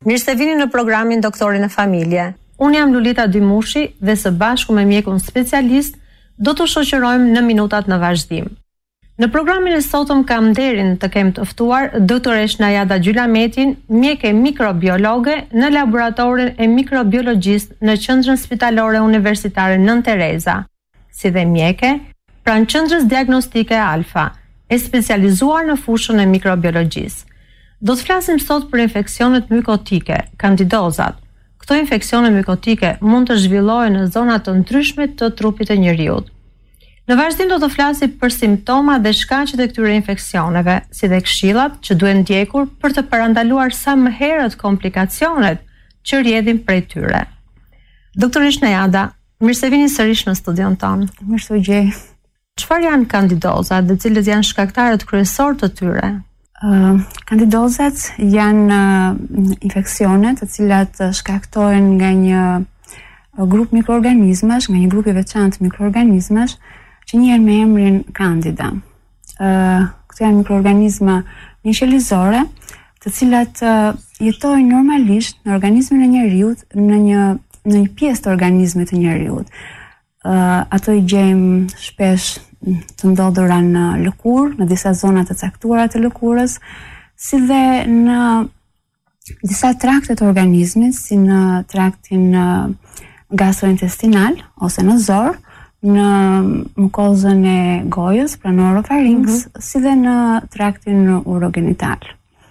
Mirë se vini në programin Doktorin e Familje. Unë jam Lulita Dymushi dhe së bashku me mjekun specialist do të shoqërojmë në minutat në vazhdim. Në programin e sotëm kam nderin të kem të ftuar doktoresh Najada Gjylametin, mjeke mikrobiologe në laboratorin e mikrobiologjisë në Qendrën Spitalore Universitare Nën Tereza, si dhe mjeke pranë Qendrës Diagnostike Alfa, e specializuar në fushën e mikrobiologjisë. Do të flasim sot për infeksionet mykotike, kandidozat. Këto infeksione mykotike mund të zhvillohen në zona të ndryshme të trupit të njeriut. Në vazhdim do të flasim për simptoma dhe shkaqet e këtyre infeksioneve, si dhe këshillat që duhen ndjekur për të parandaluar sa më herët komplikacionet që rrjedhin prej tyre. Doktoresh Najada, mirë se vini sërish në studion tonë. Mirë se u gjej. Çfarë janë kandidozat dhe cilët janë shkaktarët kryesor të tyre? Kandidozat janë infeksione të cilat shkaktohen nga një grup mikroorganizmash, nga një grup i veçantë mikroorganizmash që njihen me emrin Candida. Këto janë mikroorganizma njëqelizore, të cilat jetojnë normalisht në organizmin e njeriut, në një pjesë të organizmit të njeriut. Ato i gjejmë shpesh të ndodhura në lëkurë, në disa zona të caktuara të lëkurës, si dhe në disa trakte të organizmit, si në traktin gastrointestinal ose në zor, në mukozën e gojës, pranë orofarinks, si dhe në traktin urogenital.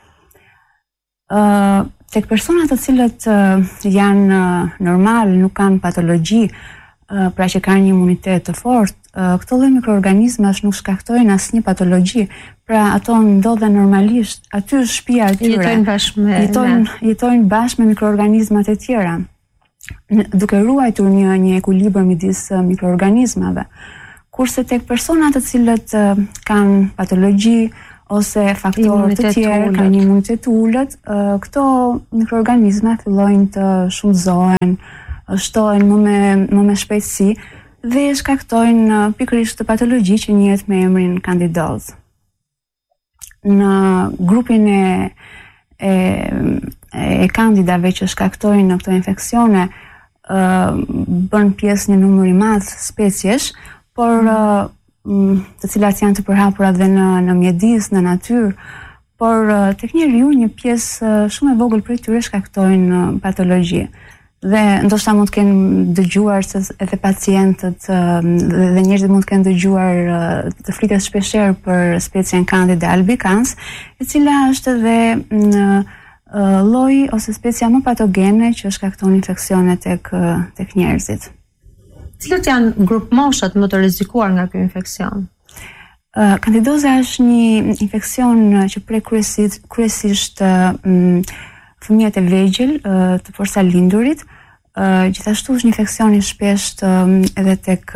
Tek personat të cilët janë normal, nuk kanë patologji, pra që kanë një imunitet të fortë, këto lloj mikroorganizmash nuk shkaktojnë asnjë patologji, pra ato ndodhen normalisht aty në shtëpia e tyre. Jetojnë bashkë me mikroorganizmat e tjera, duke ruajtur një ekuilibër midis mikroorganizmave. Kurse tek personat të cilët kanë patologji ose faktorë të tjerë, kanë një imunitet të ulët, këto mikroorganizma fillojnë të shumëzohen, shtohen më me shpejtësi dhe shkaktojnë pikërisht të patologji që njihet me emrin kandidoz. Në grupin e kandidave që shkaktojnë këto infeksione bën pjesë një numër i madh speciesh, por të cilat janë të përhapura dhe në mjedis, në natyrë, por tek njeriu një pjesë shumë e vogël prej tyre shkaktojnë patologji. Dhe ndoshta mund të kenë dëgjuar se edhe pacientët dhe njerëzit mund të kenë dëgjuar të flitet shpeshherë për specien Candida albicans, e cila është edhe lloji ose specia më patogene që shkakton infeksione tek njerëzit. Cilët janë grup moshat më të rrezikuar nga ky infeksion? Kandidoza është një infeksion që prek kryesisht fëmijët e vegjël të porsalindurit, gjithashtu është një infeksion i shpesht edhe tek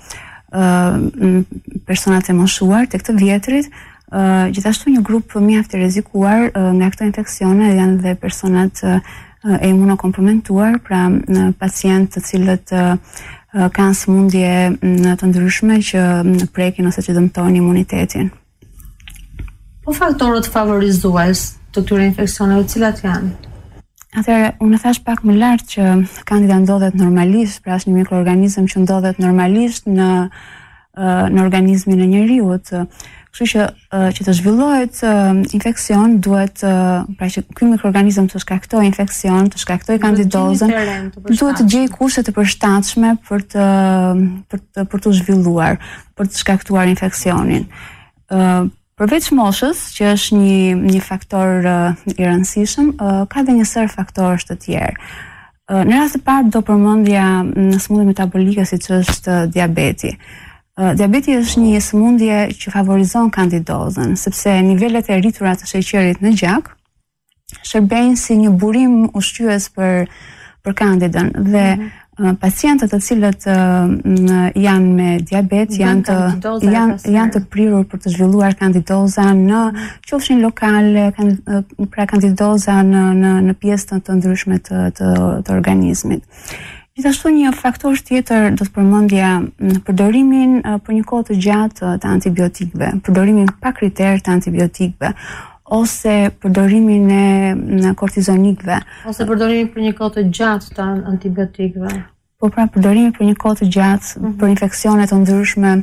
personat e moshuar, tek të vjetrit, gjithashtu një grup mjaft i rrezikuar nga këto infeksione janë dhe personat e imunokompromentuar, pra pacientë të cilët kanë sëmundje të ndryshme që prekin ose që dëmtojnë imunitetin. Po faktorët favorizues të këtyre infeksioneve cilat janë? Atëherë, unë thash pak më lart që Candida ndodhet normalisht, pra është një mikroorganizëm që ndodhet normalisht në organizmin e njeriut. Kështu që të zhvillohet infeksion duhet, pra që ky mikroorganizëm të shkaktojë infeksion, të shkaktojë kandidozën, duhet të gjejë kushte të përshtatshme për të zhvilluar, për të shkaktuar infeksionin. Përveç moshës, që është një faktor i rëndësishëm, ka dhe një sër faktorësh të tjerë. Në rast të parë do përmendja në sëmundje metabolike siç është diabeti. Diabeti është një sëmundje që favorizon kandidozën, sepse nivelet e rritura të sheqerit në gjak shërbejnë si një burim ushqyes për kandidën dhe pacientët të cilët janë me diabet janë të prirur për të zhvilluar kandidoza në qofshin lokale, pra kandidoza në pjesë të ndryshme të organizmit. Gjithashtu një faktor tjetër do të përmendja përdorimin për një kohë të gjatë të antibiotikëve, përdorimin pa kriter të antibiotikëve, ose përdorimin e kortizonikëve. Ose përdorimi për një kohë të gjatë të antibiotikëve. Po pra përdorimi për një kohë të gjatë për infeksione të ndryshme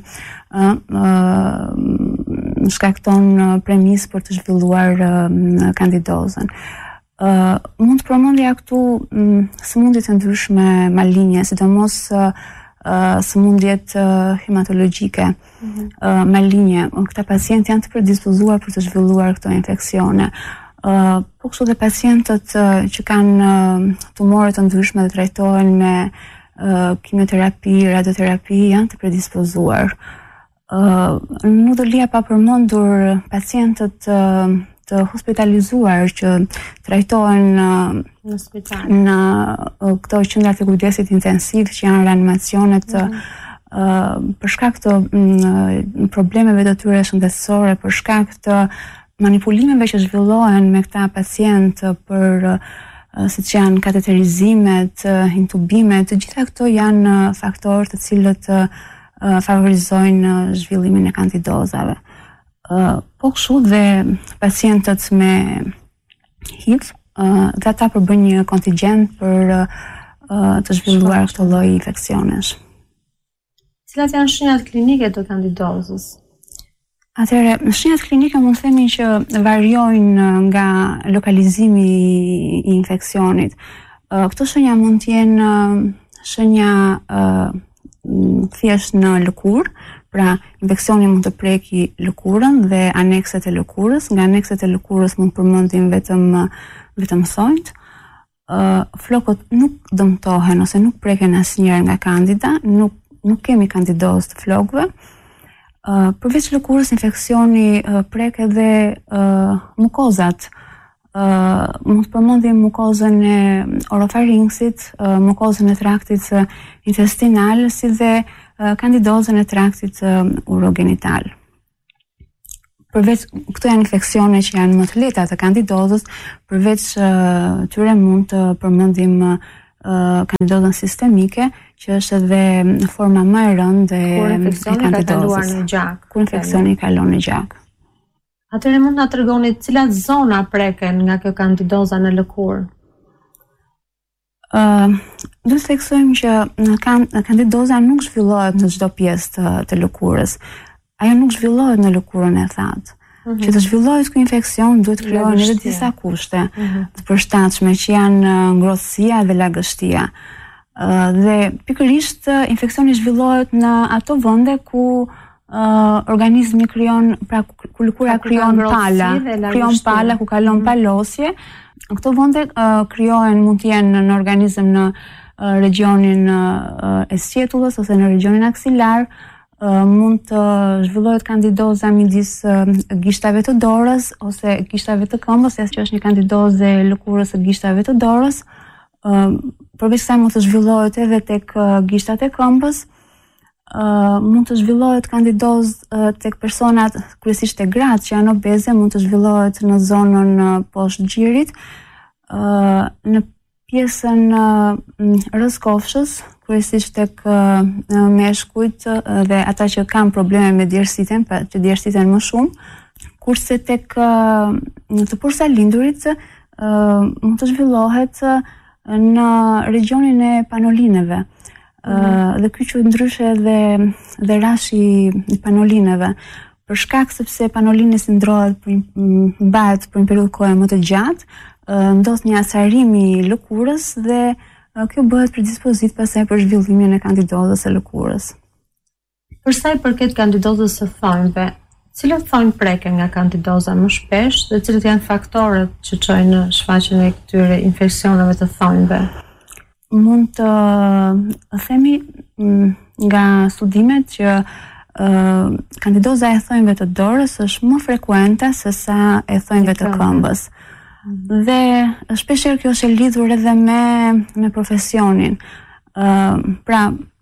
shkakton premisë për të zhvilluar kandidozën. Mund të përmendja këtu sëmundje të ndryshme malinje, sidomos sëmundjet hematologjike malinje. Këta pacientë janë të predispozuar për të zhvilluar këto infeksione. Po kështu dhe pacientët që kanë tumore të ndryshme dhe trajtohen me kimioterapi, radioterapi janë të predispozuar. Nuk do lija pa përmendur pacientët të hospitalizuar që trajtohen në spital. Në këto qendra të kujdesit intensiv që janë reanimacionet për shkak të problemeve të tyre shëndetësore, për shkak të manipulimeve që zhvillohen me këta pacientë për siç janë kateterizimet, intubimet, të gjitha këto janë faktorë të cilët favorizojnë zhvillimin e kandidozave. Po kështu dhe pacientët me HIV, dhe ata përbën një kontingjent për të zhvilluar këto lloj infeksionesh. Cilat janë shenjat klinike të kandidozës? Atëherë, shenjat klinike mund të themi që variojnë nga lokalizimi i infeksionit. Këto shenja mund të jenë shenja thjesht në lëkurë, pra infeksioni mund të preki lëkurën dhe anekset e lëkurës. Nga anekset e lëkurës mund përmendim vetëm thonjt. Flokët nuk dëmtohen ose nuk preken asnjëherë nga kandida, nuk kemi kandidozë të flokëve. Përveç lëkurës, infeksioni prek edhe mukozat. Mund të përmendim mukozën e orofaringsit, mukozën e traktit intestinal, si dhe kandidozën e traktit urogenital. Përveç këto janë infeksione që janë më të lehta të kandidozës, përveç tyre mund të përmendim kandidozën sistemike, që është edhe në forma më e rëndë e kandidozës. Kur infeksioni kalon në gjak. Atëherë mund na tregoni cilat zona preken nga kjo kandidoza në lëkurë? Do të theksojmë që kandidoza nuk zhvillohet në çdo pjesë të lëkurës. Ajo nuk zhvillohet në lëkurën e thatë. Që të zhvillohet ky infeksion duhet krijohen edhe disa kushte të përshtatshme që janë ngrohtësia dhe lagështia. Dhe pikërisht infeksioni zhvillohet në ato vende ku organizmi krijon, pra ku lëkura krijon pala, ku kalon palosje. Këto vende krijohen, mund të jenë në organizëm në regionin e sqetullës ose në regionin aksilar, mund të zhvillohet kandidoza midis gishtave të dorës ose gishtave të këmbës, që është një kandidozë e lëkurës së gishtave të dorës. Përveç kësaj mund të zhvillohet edhe tek gishtat e këmbës. Mund të zhvillohet kandidozë tek personat, kryesisht tek gratë që janë obeze, mund të zhvillohet në zonën poshtë gjirit, në pjesën rreth kofshës, kryesisht tek meshkujt dhe ata që kanë probleme me djersitjen, pra që djersiten më shumë, kurse tek të porsalindurit mund të zhvillohet në regionin e panolineve. Dhe ky që ndryshe dhe rashi i panolineve, për shkak sepse panolini si ndrohet mbahet për një periudhë kohe më të gjatë, ndodh një acarim i lëkurës dhe kjo bëhet predispozit pastaj për zhvillimin e kandidozës së lëkurës. Për sa i përket kandidozës së thonjve, cilët thonjë preken nga kandidoza më shpesh dhe cilët janë faktorët që çojnë në shfaqjen e këtyre infeksioneve të thonjve? Mund të themi nga studimet që kandidoza e thonjve të dorës është më frekuente se sa e thonjve të këmbës. Dhe shpeshherë kjo është e lidhur edhe me profesionin. Pra,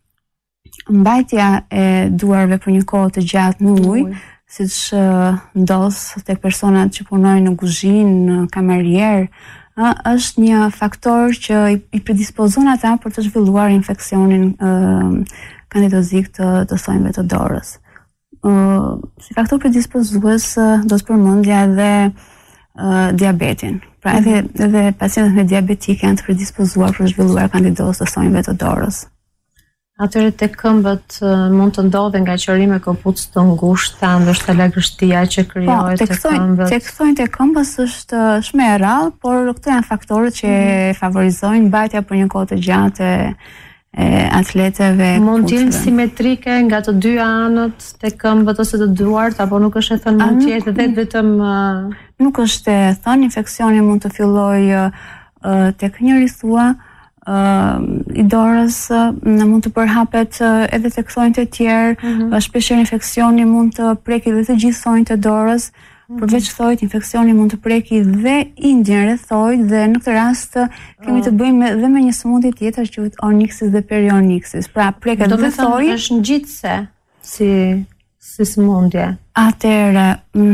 mbajtja e duarve për një kohë të gjatë në ujë, siç ndodh tek personat që punojnë në kuzhinë, në kamarier, është një faktor që i predispozon ata për të zhvilluar infeksionin kandidozik të thonjve të dorës. Si faktor predispozues do të përmendja edhe diabetin. Pra edhe pacientët me diabetik janë të predispozuar për zhvilluar kandidozë të thonjve të dorës. Atyre të këmbët mund të ndodhe nga qërime këpucë të ngushta, ndoshta lagështia që krijohet të këmbët. Tek thonjtë e këmbës është shumë e rrallë, por këto janë faktorët që favorizojnë mbajtja për një kohë të gjatë e atleteve. Mund të jenë simetrike nga të dy anët të këmbët ose të duart, apo nuk është e thënë mund të jetë dhe vetëm nuk është e thënë, infeksioni mund të fillojë tek njëri thua i dorës, mund të përhapet edhe tek thonjtë e tjerë, shpeshherë infeksioni mund të preki dhe të gjithë thonjtë e dorës, përveç thojt, infeksioni mund të preki dhe indjen rreth thojt dhe në këtë rast kemi të bëjmë dhe me një sëmundje tjetër që quhet onyxis dhe perionyxis. Pra preket dhe thojt. Është ngjitse si sëmundje. Atëherë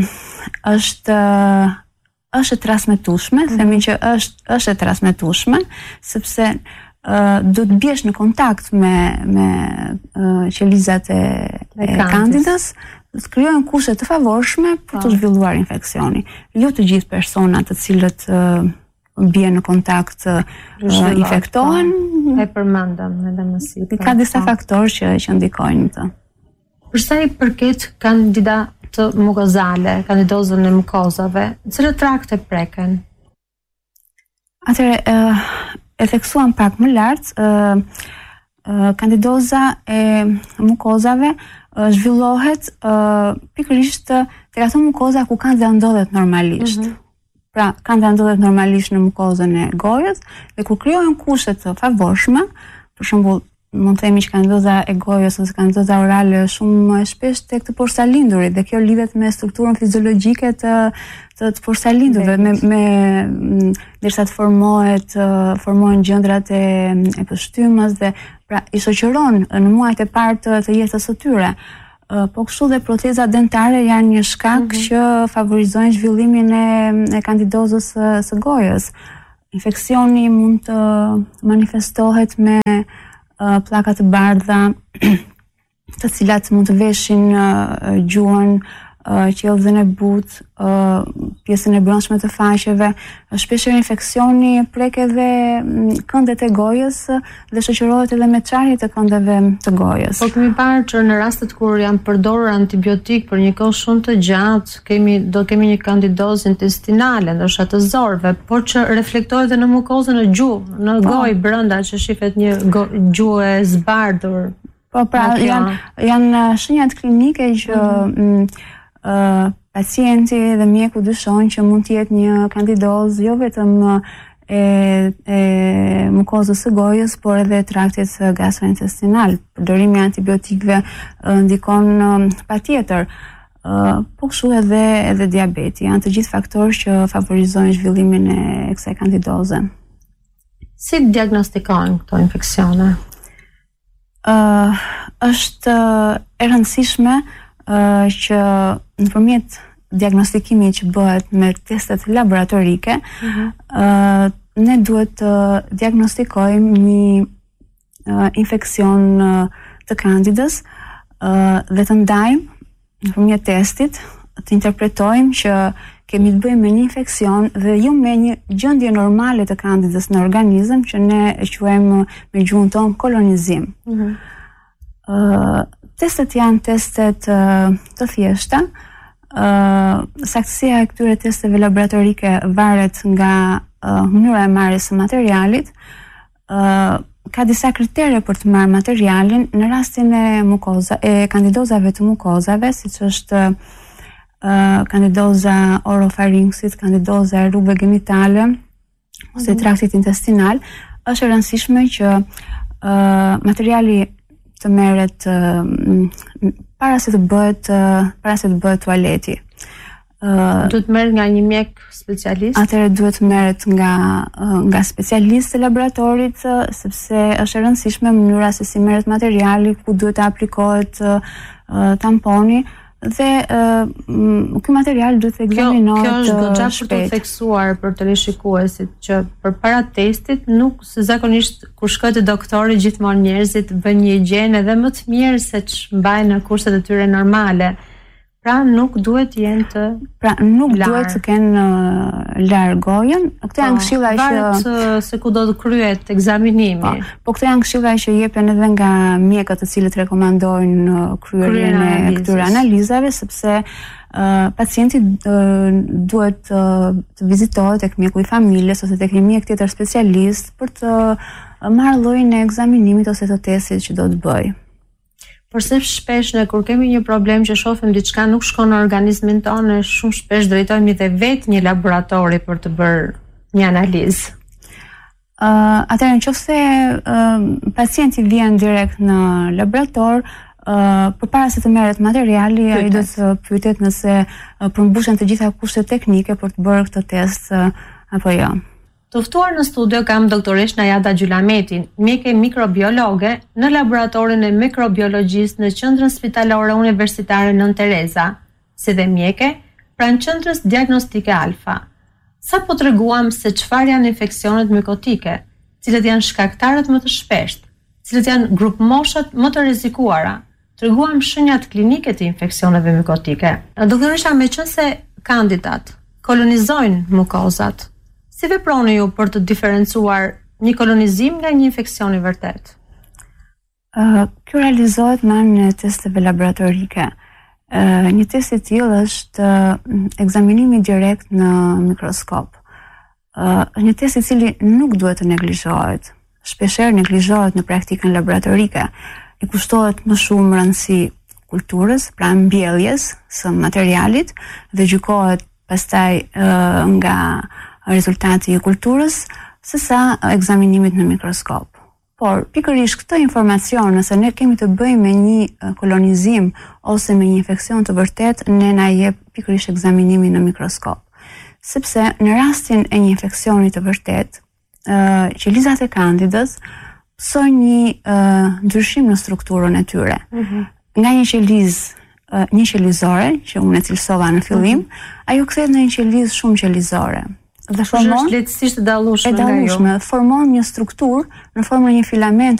është e transmetueshme, themi që është e transmetueshme, sepse do të biesh në kontakt me qelizat e kandidës, të krijojnë kushte të favorshme për të zhvilluar infeksioni. Jo të gjithë personat të cilët bien në kontakt infektohen. E përmendëm edhe më sipër. Ka disa faktorë që ndikojnë në të. Për sa i përket kandidatë mukozale, kandidozën e mukozave, cilët trakte preken? Atëre, e theksuam pak më lart, kandidoza e mukozave zhvillohet pikërisht tek ato mukoza ku kandida ndodhet normalisht. Pra, kandida ndodhet normalisht në mukozën e gojës dhe ku krijohen kushte të favorshme, për shembull, mund të themi që kandidoza e gojës ose kandidoza orale shumë shpesh tek të porsalindurit dhe kjo lidhet me strukturën fiziologjike të porsalindurve derisa të formohen gjëndrat e pështymës dhe pra i shoqëron në muajt e parë të jetës së tyre. Po kështu dhe protezat dentare janë një shkak që favorizojnë zhvillimin e kandidozës së gojës. Infeksioni mund të manifestohet me pllaka të bardha, të cilat mund të veshin gjuhën, qiellën e butë, pjesën e brendshme të faqeve. Shpeshherë infeksioni prek edhe këndet e gojës dhe shoqërohet edhe me çarjet të këndeve të gojës. Po kemi parë që në rastet kur janë përdorur antibiotik për një kohë shumë të gjatë, do kemi një kandidozë intestinale, ndoshta të zorëve, por që reflektohet edhe në mukozën e gjuhë, në gojë brenda që shihet një gjuhë e zbardhur. Po pra janë shenjat klinike që pacienti dhe mjeku dyshojnë që mund të jetë një kandidozë jo vetëm e mukozës së gojës, por edhe traktit gastrointestinal. Përdorimi i antibiotikëve ndikon patjetër. Po kështu edhe diabeti, janë të gjithë faktorë që favorizojnë zhvillimin e kësaj kandidoze. Si diagnostikojnë këto infeksione? Është e rëndësishme që nëpërmjet diagnostikimit që bëhet me testet laboratorike, ne duhet të diagnostikojmë një infeksion të kandidës dhe të ndajmë nëpërmjet testit, të interpretojmë që kemi të bëjmë me një infeksion dhe jo me një gjendje normale të kandidës në organizëm që ne e quajmë me gjuhën tonë kolonizim. Testet janë testet të thjeshta. Saktësia e këtyre testeve laboratorike varet nga mënyra e marrjes së materialit. Ka disa kritere për të marrë materialin në rastin e kandidozave të mukozave, siç është kandidoza orofaringsit, kandidoza e rrugëve genitale ose traktit intestinal. Është e rëndësishme që materiali të merret para se të bëhet tualeti. Duhet merret nga një mjek specialist? Atëherë duhet merret nga specialistë të laboratorit, sepse është e rëndësishme mënyra se si merret materiali, ku duhet të aplikohet tamponi dhe ky material duhet të ekzaminohet shpejt. Kjo është goxha për të theksuar për të rishikuesit që përpara testit nuk se zakonisht kur shkojnë te doktori gjithmonë njerëzit bëjnë një higjenë edhe më të mirë se ç'mbajnë në kushtet e tyre normale. Pra nuk duhet jenë të duhet të kenë larë gojën. Këto janë këshilla që varet se ku do të kryhet ekzaminimi. Po këto janë këshilla që jepen edhe nga mjekët të cilët rekomandojnë kryerjen e këtyre analizave, sepse pacienti duhet të vizitohet tek mjeku i familjes ose tek një mjek tjetër specialist për të marrë llojin e ekzaminimit ose të testit që do të bëjë. Përse shpesh ne kur kemi një problem që shohim diçka nuk shkon në organizmin tonë, shumë shpesh drejtohemi te vetë një laboratori për të bërë një analizë. Atëherë nëse pacienti vjen direkt në laborator, përpara se të merret materiali, ai do të pyetet nëse përmbushen të gjitha kushtet teknike për të bërë këtë test apo jo. Të ftuar në studio kam doktoresh Najada Gjulametin, mjeke mikrobiologe në laboratorin e mikrobiologjisë në Qendrën Spitalore Universitare Nën Tereza, si dhe mjeke pranë Qendrës Diagnostike Alfa. Sa po treguam se çfarë janë infeksionet mikotike, cilët janë shkaktarët më të shpeshtë, cilët janë grup moshat më të rrezikuara. Treguam shenjat klinike të infeksioneve mikotike. Doktoresha, meqense kandidat kolonizojnë mukozat, si veproni ju për të diferencuar një kolonizim nga një infeksion i vërtet? Kjo realizohet me anë e testeve laboratorike. Një test i tillë është ekzaminimi direkt në mikroskop. Një test i cili nuk duhet të neglizhohet. Shpeshherë neglizhohet në praktikën laboratorike. I kushtohet më shumë rëndësi kulturës, pra mbjelljes së materialit dhe gjykohet pastaj nga rezultati i kulturës sesa ekzaminimit në mikroskop. Por pikërisht këtë informacion, nëse ne kemi të bëjmë me një kolonizim ose me një infeksion të vërtet, ne na jep pikërisht ekzaminimi në mikroskop. Sepse në rastin e një infeksioni të vërtet, qelizat e kandidës pësojnë një ndryshim në strukturën e tyre. Nga një qelizore, që unë e cilësova në fillim, ajo kthehet në një qelizë shumë qelizore. Dhe është lehtësisht e dallueshme nga jo. Formon një strukturë në formën e një filament